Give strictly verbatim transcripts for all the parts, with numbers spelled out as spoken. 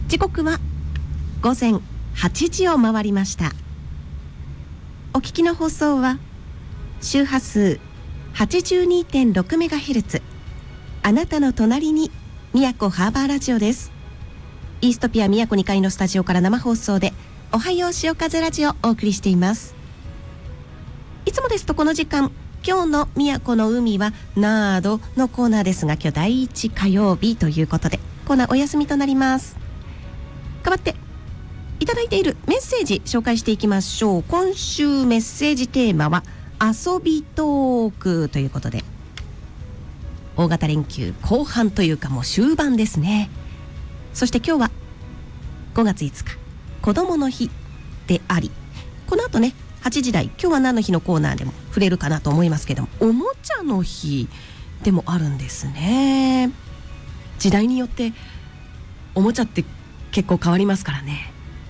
時刻は午前はちじを回りました。お聞きの放送は周波数 はちじゅうにてんろくメガヘルツ、 あなたの隣に宮古ハーバーラジオです。イーストピア宮古にかいのスタジオから生放送でおはよう潮風ラジオをお送りしています。いつもですとこの時間、今日の宮古の海はナードのコーナーですが、今日だいいち火曜日ということでコーナーお休みとなります。代わっていただいているメッセージ紹介していきましょう。今週メッセージテーマは遊びトークということで、大型連休後半というかもう終盤ですね。そして今日はごがついつか子どもの日であり、この後ねはちじ台今日は何の日のコーナーでも触れるかなと思いますけども、おもちゃの日でもあるんですね。時代によっておもちゃって結構変わりますからね。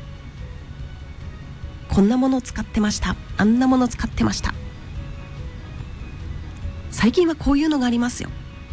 こんなものを使ってました、あんなものを使ってました、最近はこういうのがありますよ、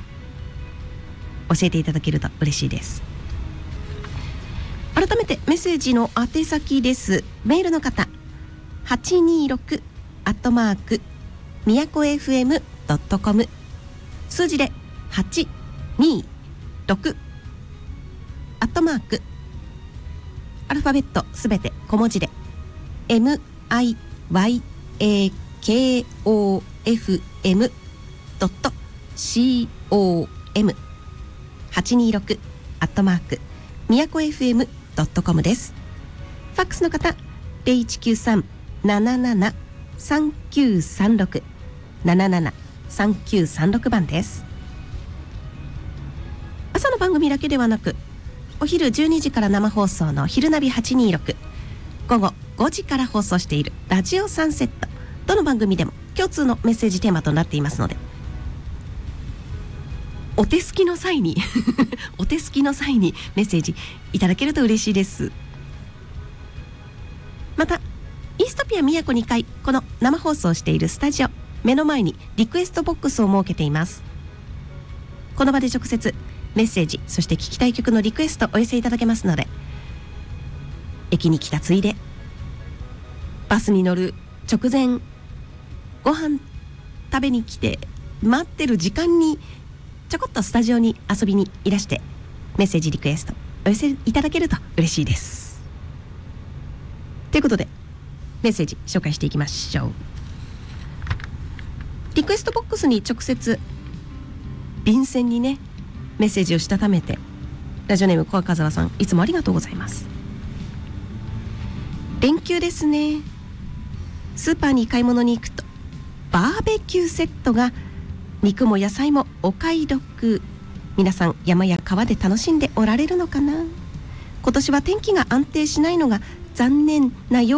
教えていただけると嬉しいです。改めてメッセージの宛先です。メールの方はちにーろくアットマークみやこ エフエムドットコム、 数字ではちにーろくアットマークアルファベットすべて小文字で エムアイワイエーケーオーエフエムドットコム はちにーろくアットマークみやこ エフエムドットコム です。ファックスの方ゼロいちきゅうさん なななな さんきゅうさんろく なななな さんきゅうさんろく 番です。朝の番組だけではなく、お昼じゅうにじから生放送の昼ナビはちにーろく、午後ごじから放送しているラジオサンセット、どの番組でも共通のメッセージテーマとなっていますので、お手すきの際にお手すきの際にメッセージいただけると嬉しいです。またイーストピア宮古にかい、この生放送しているスタジオ目の前にリクエストボックスを設けています。この場で直接メッセージ、そして聞きたい曲のリクエストをお寄せいただけますので、駅に来たついで、バスに乗る直前、ご飯食べに来て待ってる時間にちょこっとスタジオに遊びにいらしてメッセージリクエストお寄せいただけると嬉しいです。ということでメッセージ紹介していきましょう。リクエストボックスに直接便箋にねメッセージをしたためて、ラジオネーム小赤沢さん、いつもありがとうございます。連休ですね。スーパーに買い物に行くとバーベキューセットが肉も野菜もお買い得。皆さん山や川で楽しんでおられるのかな。今年は天気が安定しないのが残念なよう